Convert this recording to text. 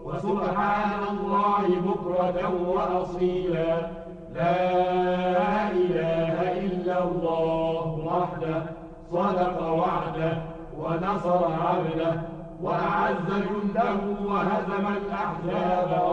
وسبحان الله بكرة وأصيلا. لا إله إلا الله وحده صدق وعده ونصر عبده وأعز جنده وهزم الأحزاب